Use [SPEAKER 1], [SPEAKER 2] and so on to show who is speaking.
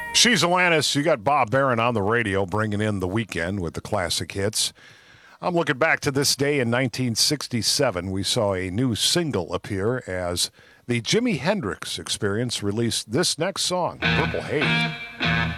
[SPEAKER 1] She's Alanis. You got Bob Barron on the radio bringing in the weekend with the classic hits. I'm looking back to this day in 1967. We saw a new single appear as the Jimi Hendrix Experience released this next song, Purple Haze.